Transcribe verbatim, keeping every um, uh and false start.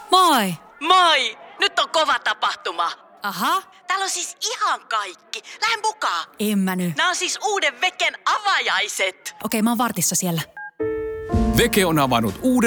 Moi! Moi! Nyt on kova tapahtuma. Aha, Täällä on siis ihan kaikki. Lähde mukaan. en mä nyt. Nämä on siis uuden Veken avajaiset. Okei, mä oon vartissa siellä. Veke on avannut uuden